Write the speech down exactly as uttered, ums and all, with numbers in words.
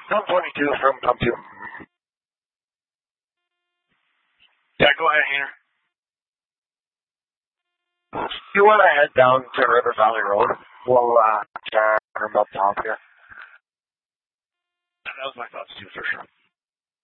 I'm twenty-two from pump two. Yeah, go ahead, Hainer. You want to head down to River Valley Road? We'll uh, turn up top here. That was my thoughts too, for sure.